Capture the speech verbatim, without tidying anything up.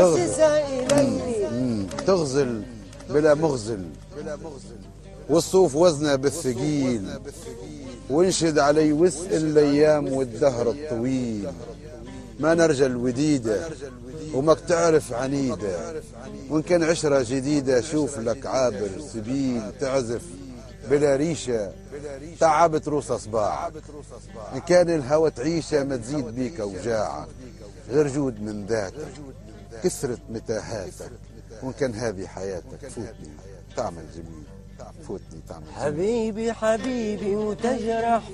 حاسس إليني تغزل بلا مغزل، والصوف وزنه بالثقيل، وانشد علي وسء الأيام والدهر الطويل. ما نرجى الوديدة وماك تعرف عنيدة، وإن كان عشرة جديدة شوف لك عابر سبيل. تعزف بلا ريشة تعبت روس صباعك، إن كان الهوى تعيشة ما تزيد بيك أوجاعك. غير جود من ذاتك كثرة متاهاتك، وإن كان هذه حياتك فوتني تعمل جميل، فوتني تعمل جميل. حبيبي حبيبي وتجرح